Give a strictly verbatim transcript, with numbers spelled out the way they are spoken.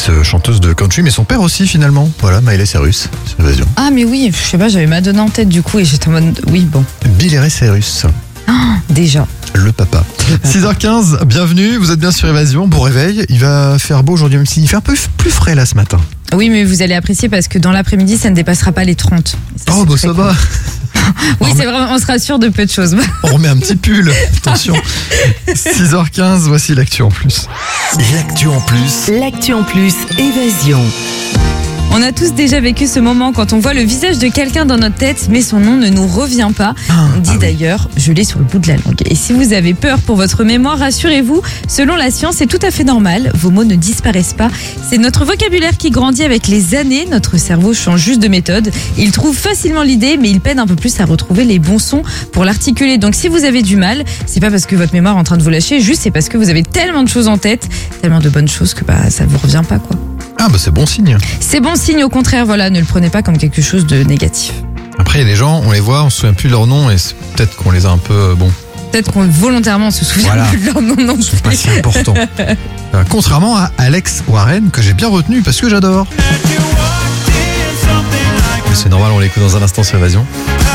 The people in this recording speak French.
ex-chanteuse de country, mais son père aussi finalement. Voilà, Miley Cyrus sur Évasion. Ah mais oui, je sais pas, j'avais Madonna en tête du coup et j'étais en mode oui bon. Billy Ray Cyrus. Déjà. Le papa. six heures quinze, bienvenue, vous êtes bien sur Évasion, bon réveil. Il va faire beau aujourd'hui, même s'il fait un peu plus frais là ce matin. Oui, mais vous allez apprécier parce que dans l'après-midi, ça ne dépassera pas les trente. Ça, Oh, bah ça cool. va. Oui, c'est vraiment, on sera sûr de peu de choses. On remet un petit pull, attention. six heures quinze, voici l'actu en plus. L'actu en plus. L'actu en plus, Évasion. On a tous déjà vécu ce moment quand on voit le visage de quelqu'un dans notre tête, mais son nom ne nous revient pas. On dit ah oui. d'ailleurs, je l'ai sur le bout de la langue. Et si vous avez peur pour votre mémoire, rassurez-vous, selon la science, c'est tout à fait normal. Vos mots ne disparaissent pas. C'est notre vocabulaire qui grandit avec les années. Notre cerveau change juste de méthode. Il trouve facilement l'idée, mais il peine un peu plus à retrouver les bons sons pour l'articuler. Donc si vous avez du mal, c'est pas parce que votre mémoire est en train de vous lâcher, juste c'est parce que vous avez tellement de choses en tête, tellement de bonnes choses que bah, ça vous revient pas, quoi. Ah bah c'est bon signe. C'est bon signe, au contraire, voilà, ne le prenez pas comme quelque chose de négatif. Après il y a des gens, on les voit, on se souvient plus de leur nom et c'est peut-être qu'on les a un peu, euh, bon, Peut-être qu'on volontairement se souvient Voilà. plus de leur nom non ils sont pas plus. si importants. Euh, Contrairement à Alex Warren, que j'ai bien retenu parce que j'adore. Mais c'est normal, on l'écoute dans un instant sur Évasion.